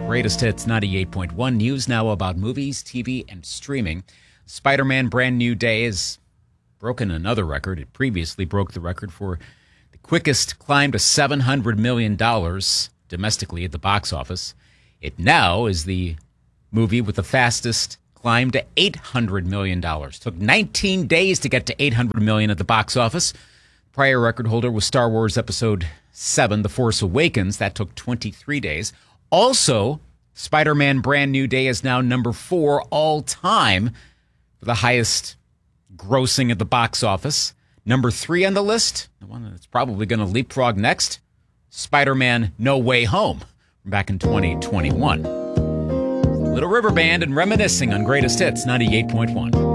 Greatest Hits 98.1. News now about movies, TV, and streaming. Spider-Man Brand New Day has broken another record. It previously broke the record for the quickest climb to $700 million domestically at the box office. It now is the movie with the fastest climb to $800 million. Took 19 days to get to $800 million at the box office. Prior record holder was Star Wars Episode 7, The Force Awakens. That took 23 days. Also, Spider-Man Brand New Day is now number 4 all time for the highest grossing at the box office. Number 3 on the list, the one that's probably going to leapfrog next, Spider-Man No Way Home from back in 2021. Little River Band and reminiscing on Greatest Hits 98.1.